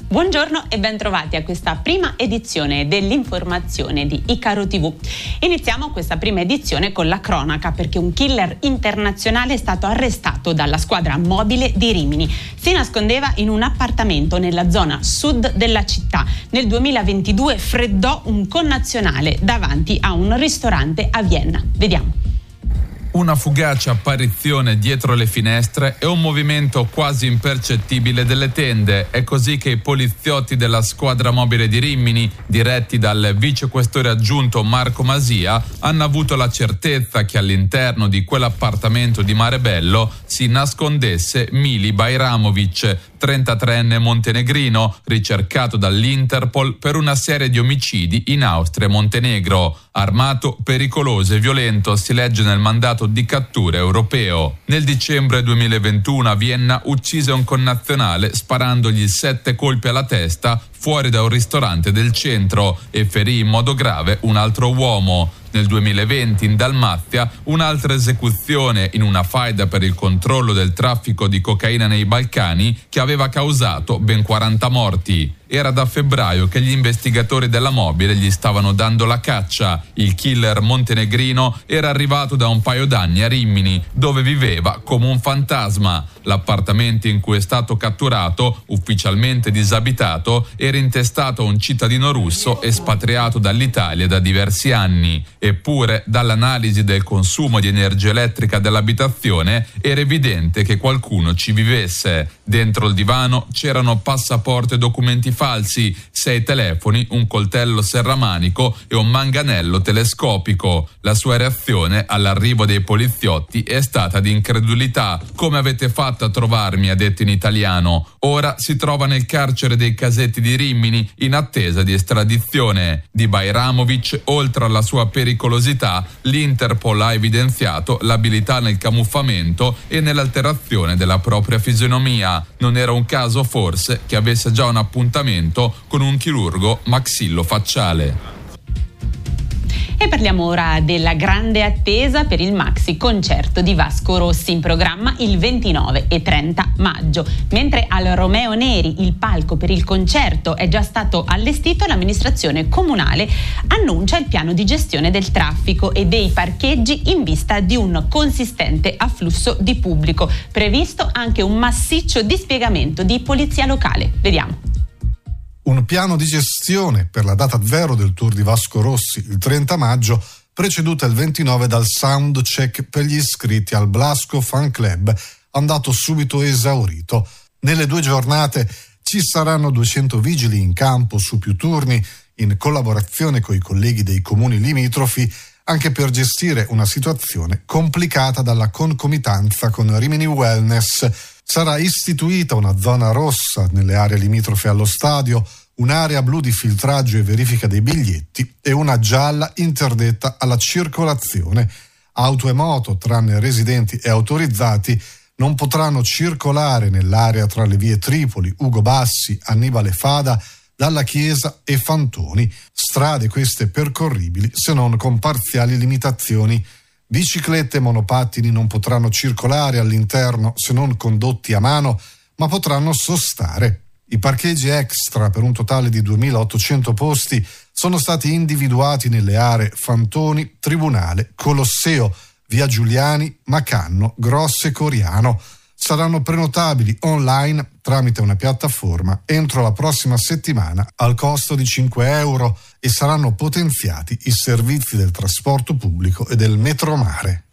Buongiorno e bentrovati a questa prima edizione dell'informazione di Icaro TV. Iniziamo questa prima edizione con la cronaca, perché un killer internazionale è stato arrestato dalla squadra mobile di Rimini. Si nascondeva in un appartamento nella zona sud della città. Nel 2022 freddò un connazionale davanti a un ristorante a Vienna. Vediamo. Una fugace apparizione dietro le finestre e un movimento quasi impercettibile delle tende. È così che i poliziotti della squadra mobile di Rimini, diretti dal vicequestore aggiunto Marco Masia, hanno avuto la certezza che all'interno di quell'appartamento di Marebello si nascondesse Mili Bajramovic, 33enne montenegrino, ricercato dall'Interpol per una serie di omicidi in Austria e Montenegro. Armato, pericoloso e violento, si legge nel mandato di cattura europeo. Nel dicembre 2021 a Vienna uccise un connazionale sparandogli 7 colpi alla testa fuori da un ristorante del centro e ferì in modo grave un altro uomo. Nel 2020 in Dalmazia un'altra esecuzione in una faida per il controllo del traffico di cocaina nei Balcani che aveva causato ben 40 morti. Era da febbraio che gli investigatori della mobile gli stavano dando la caccia. Il killer montenegrino era arrivato da un paio d'anni a Rimini, dove viveva come un fantasma. L'appartamento in cui è stato catturato, ufficialmente disabitato, era intestato a un cittadino russo espatriato dall'Italia da diversi anni. Eppure, dall'analisi del consumo di energia elettrica dell'abitazione, era evidente che qualcuno ci vivesse. Dentro il divano c'erano passaporto e documenti falsi, 6 telefoni, un coltello serramanico e un manganello telescopico. La sua reazione all'arrivo dei poliziotti è stata di incredulità. Come avete fatto a trovarmi? Ha detto in italiano. Ora si trova nel carcere dei Casetti di Rimini in attesa di estradizione. Di Bajramovic, oltre alla sua pericolosità, l'Interpol ha evidenziato l'abilità nel camuffamento e nell'alterazione della propria fisionomia. Non era un caso forse che avesse già un appuntamento con un chirurgo maxillofacciale. E parliamo ora della grande attesa per il maxi concerto di Vasco Rossi, in programma il 29 e 30 maggio. Mentre al Romeo Neri il palco per il concerto è già stato allestito, l'amministrazione comunale annuncia il piano di gestione del traffico e dei parcheggi in vista di un consistente afflusso di pubblico. Previsto anche un massiccio dispiegamento di polizia locale. Vediamo. Un piano di gestione per la data zero del tour di Vasco Rossi, il 30 maggio, preceduta il 29 dal sound check per gli iscritti al Blasco Fan Club, andato subito esaurito. Nelle 2 giornate ci saranno 200 vigili in campo su più turni, in collaborazione con i colleghi dei comuni limitrofi, anche per gestire una situazione complicata dalla concomitanza con Rimini Wellness. Sarà istituita una zona rossa nelle aree limitrofe allo stadio, un'area blu di filtraggio e verifica dei biglietti e una gialla interdetta alla circolazione. Auto e moto, tranne residenti e autorizzati, non potranno circolare nell'area tra le vie Tripoli, Ugo Bassi, Annibale Fada, Dalla Chiesa e Fantoni. Strade queste percorribili se non con parziali limitazioni. Biciclette e monopattini non potranno circolare all'interno se non condotti a mano, ma potranno sostare. I parcheggi extra, per un totale di 2.800 posti, sono stati individuati nelle aree Fantoni, Tribunale, Colosseo, Via Giuliani, Macanno, Grosse Coriano. Saranno prenotabili online tramite una piattaforma entro la prossima settimana al costo di €5 e saranno potenziati i servizi del trasporto pubblico e del metromare.